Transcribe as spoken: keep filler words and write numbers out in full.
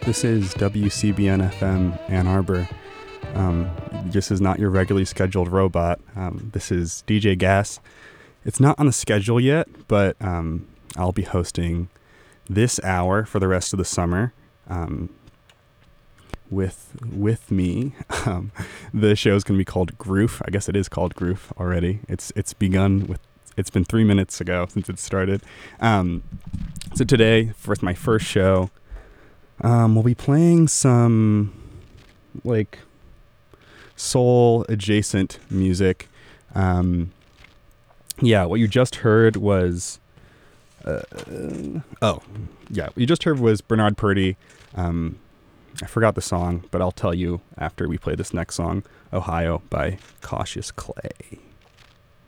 This is W C B N F M Ann Arbor. Um, this is not your regularly scheduled robot. Um, this is D J Gas. It's not on the schedule yet, but um, I'll be hosting this hour for the rest of the summer um, with with me. Um, the show is going to be called Groove. I guess it is called Groove already. It's it's begun with. It's been three minutes ago since it started. Um, so today, for my first show, um, we'll be playing some like soul adjacent music. Um, yeah, what you just heard was, uh, oh, yeah, what you just heard was Bernard Purdie. Um, I forgot the song, but I'll tell you after we play this next song, Ohio by Cautious Clay.